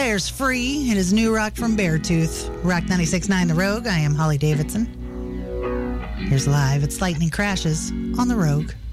There's Free. It is new rock from Beartooth. Rock 96.9 The Rogue. I am Holly Davidson. Here's Live. It's Lightning Crashes on The Rogue.